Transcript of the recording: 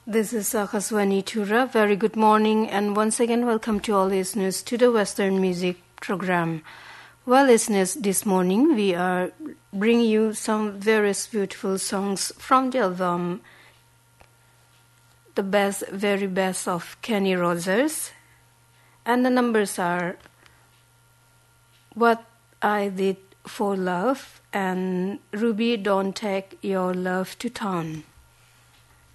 This is Akaswani Tura. Very good morning, and once again, welcome to all listeners to the Western Music Program. Well, listeners, this morning we are bringing you some various beautiful songs from the album The Best, Very Best of Kenny Rogers. And the numbers are What I Did for Love and Ruby, Don't Take Your Love to Town.